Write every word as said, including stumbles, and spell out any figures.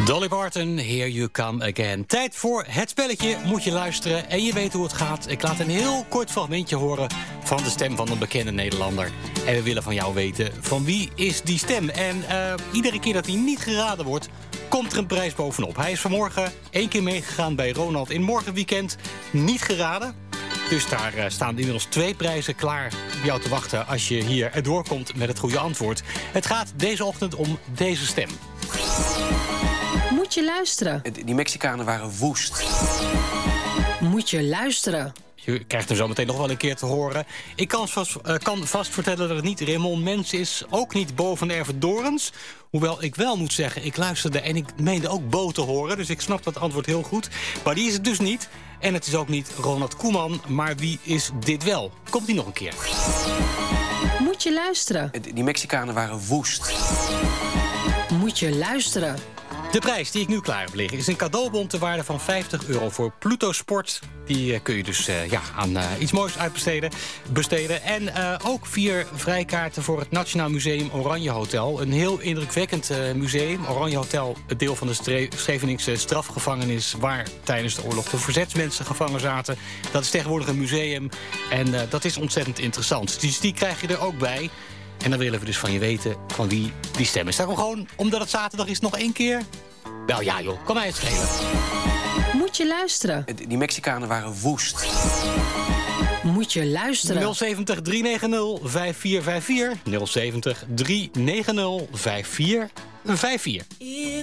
Dolly Parton, Here You Come Again. Tijd voor het spelletje. Moet je luisteren en je weet hoe het gaat. Ik laat een heel kort fragmentje horen van de stem van een bekende Nederlander. En we willen van jou weten, van wie is die stem? En uh, iedere keer dat hij niet geraden wordt, komt er een prijs bovenop. Hij is vanmorgen één keer meegegaan bij Ronald in Morgenweekend. Niet geraden. Dus daar uh, staan inmiddels twee prijzen klaar op jou te wachten als je hier erdoor komt met het goede antwoord. Het gaat deze ochtend om deze stem. Moet je luisteren. Die Mexicanen waren woest. Moet je luisteren. Je krijgt hem zo meteen nog wel een keer te horen. Ik kan vast, uh, kan vast vertellen dat het niet Raymond Mens is. Ook niet Bo van Ervedorens. Hoewel ik wel moet zeggen, ik luisterde en ik meende ook Bo te horen. Dus ik snap dat antwoord heel goed. Maar die is het dus niet. En het is ook niet Ronald Koeman. Maar wie is dit wel? Komt die nog een keer? Moet je luisteren. Die Mexicanen waren woest. Moet je luisteren. De prijs die ik nu klaar heb liggen is een cadeaubon ter waarde van vijftig euro voor Pluto Sport. Die uh, kun je dus uh, ja, aan uh, iets moois uitbesteden. Besteden. En uh, ook vier vrijkaarten voor het Nationaal Museum Oranje Hotel. Een heel indrukwekkend uh, museum. Oranje Hotel, het deel van de Stre- Scheveningse strafgevangenis waar tijdens de oorlog de verzetsmensen gevangen zaten. Dat is tegenwoordig een museum. En uh, dat is ontzettend interessant. Dus die krijg je er ook bij. En dan willen we dus van je weten van wie die stem is. Daarom gewoon, omdat het zaterdag is, nog één keer? Wel ja joh, kan mij het schelen. Moet je luisteren. Die Mexicanen waren woest. Moet je luisteren. nul zeventig drie negen nul vijf vier vijf vier. nul zeventig drie negen nul vijf vier vijf vier.